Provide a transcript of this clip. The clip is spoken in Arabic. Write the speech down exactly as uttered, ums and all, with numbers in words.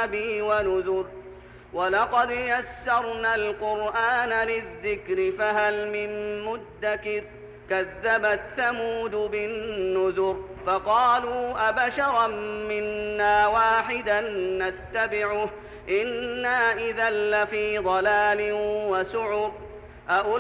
عذابي ونذر ولقد يسرنا القرآن للذكر فهل من مدكر كذبت ثمود بالنذر فقالوا أبشرا منا واحدا نتبعه إنا إذا لفي ضلال وسعر